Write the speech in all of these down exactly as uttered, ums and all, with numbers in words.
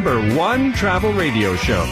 number one travel radio show.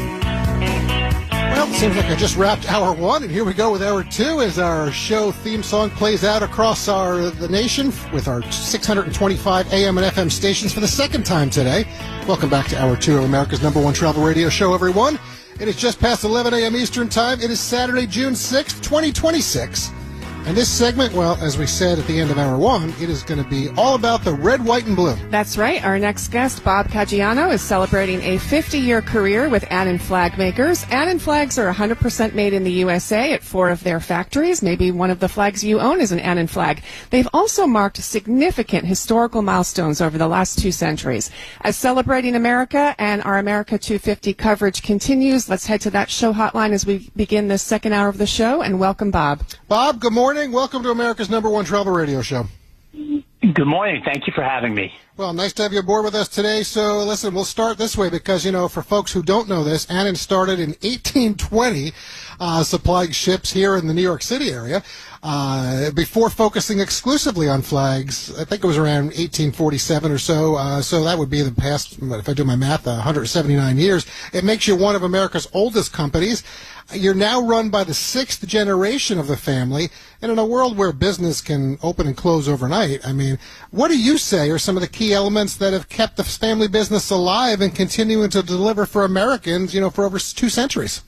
Well, it seems like I just wrapped hour one, and here we go with hour two as our show theme song plays out across our the nation with our six hundred twenty-five A M and F M stations for the second time today. Welcome back to hour two of America's number one travel radio show, everyone. It is just past eleven a.m. Eastern Time. It is Saturday, June sixth, twenty twenty-six. And this segment, well, as we said at the end of hour one, it is going to be all about the red, white, and blue. That's right. Our next guest, Bob Caggiano, is celebrating a fifty-year career with Annan Flag Makers. Annan flags are one hundred percent made in the U S A at four of their factories. Maybe one of the flags you own is an Annan flag. They've also marked significant historical milestones over the last two centuries. As Celebrating America and our America two fifty coverage continues, let's head to that show hotline as we begin this second hour of the show, and welcome Bob. Bob, good morning. Welcome to America's number one travel radio show. Good morning. Thank you for having me. Well, nice to have you aboard with us today. So, listen, we'll start this way because, you know, for folks who don't know this, Annan started in eighteen twenty, uh, supplying ships here in the New York City area. Uh, before focusing exclusively on flags, I think it was around eighteen forty-seven or so. Uh, so that would be the past, if I do my math, uh, one hundred seventy-nine years. It makes you one of America's oldest companies. You're now run by the sixth generation of the family, and in a world where business can open and close overnight, I mean, what do you say are some of the key elements that have kept the family business alive and continuing to deliver for Americans, you know, for over two centuries?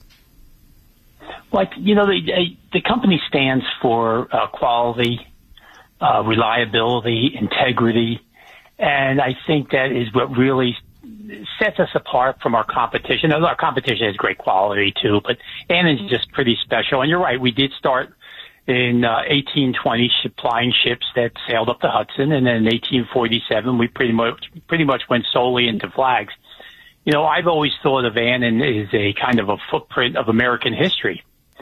Like, you know, the, the company stands for uh, quality, uh, reliability, integrity, and I think that is what really sets us apart from our competition. Our competition has great quality too, but Annan's just pretty special. And you're right, we did start in uh, eighteen twenty supplying ships that sailed up the Hudson, and then in eighteen forty-seven we pretty much pretty much went solely into flags. You know, I've always thought of Annan as a kind of a footprint of American history.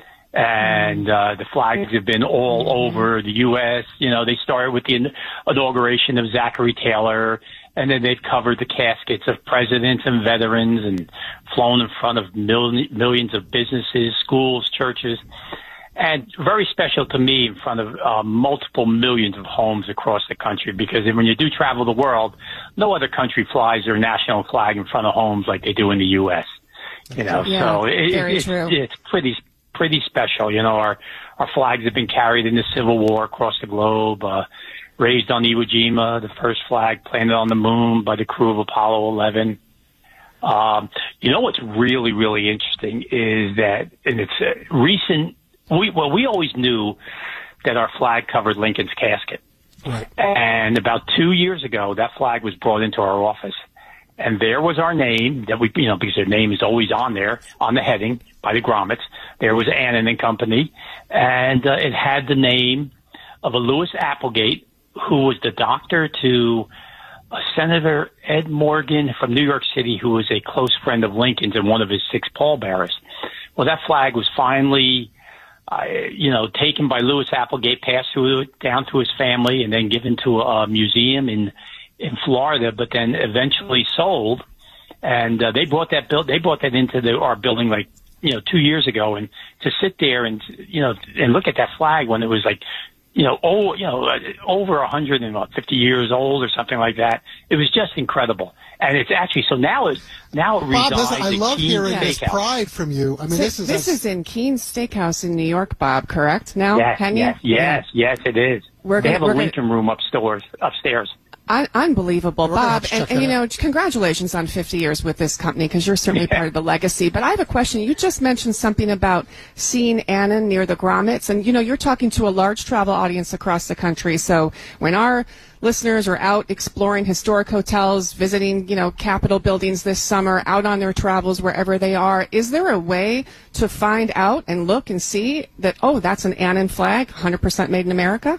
And uh, the flags have been all over the U S You know, they started with the inauguration of Zachary Taylor, and then they've covered the caskets of presidents and veterans and flown in front of million, millions of businesses, schools, churches, and very special to me in front of uh, multiple millions of homes across the country, because when you do travel the world, no other country flies their national flag in front of homes like they do in the U S You know, yeah, so it, very it's, true. it's pretty pretty special. You know, our our flags have been carried in the Civil War across the globe, uh, raised on Iwo Jima, the first flag planted on the moon by the crew of Apollo eleven. Um, you know what's really, really interesting is that, and it's a recent, we, well, we always knew that our flag covered Lincoln's casket. Right. And about two years ago, that flag was brought into our office. And there was our name that we, you know, because their name is always on there, on the heading by the grommets. There was Annan and Company, and uh, it had the name of a Louis Applegate, who was the doctor to uh, Senator Ed Morgan from New York City, who was a close friend of Lincoln's and one of his six pallbearers. Well, that flag was finally, uh, you know, taken by Louis Applegate, passed through it down to his family, and then given to a museum in in Florida, but then eventually sold. And uh, they brought that build, they brought that into the, our building like, you know, two years ago. And to sit there and, you know, and look at that flag when it was like, you know, oh, you know, over one hundred fifty years old or something like that. It was just incredible. And it's actually, so now it, now it Bob, resides listen, I at love Keene hearing this Steakhouse. pride from you. I mean, So this is this a, is in Keene Steakhouse in New York, Bob, correct? Now, Yes, can you? yes, yes, yes, it is. We're they gonna- have a we're gonna- Lincoln room upstairs, upstairs. Un- unbelievable, We're gonna have Bob. to And, check and that you know, out. congratulations on fifty years with this company, because you're certainly Yeah. part of the legacy. But I have a question. You just mentioned something about seeing Annan near the grommets. And, you know, you're talking to a large travel audience across the country. So when our listeners are out exploring historic hotels, visiting, you know, Capitol buildings this summer, out on their travels, wherever they are, is there a way to find out and look and see that, oh, that's an Annan flag, one hundred percent made in America?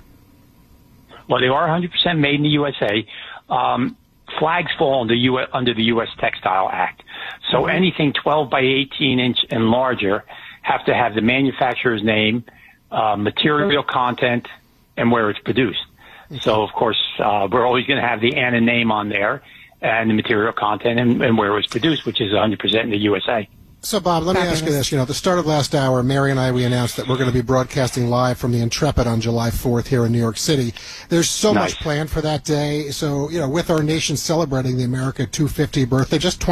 Well, they are one hundred percent made in the U S A. Um, flags fall under, U- under the U S Textile Act. So anything twelve by eighteen inch and larger have to have the manufacturer's name, uh, material content, and where it's produced. So, of course, uh, we're always going to have the Annan name on there and the material content and, and where it was produced, which is one hundred percent in the U S A. So, Bob, let me ask you this. You know, at the start of last hour, Mary and I, we announced that we're going to be broadcasting live from the Intrepid on July fourth here in New York City. There's so Nice. much planned for that day. So, you know, with our nation celebrating the America two fifty birthday, just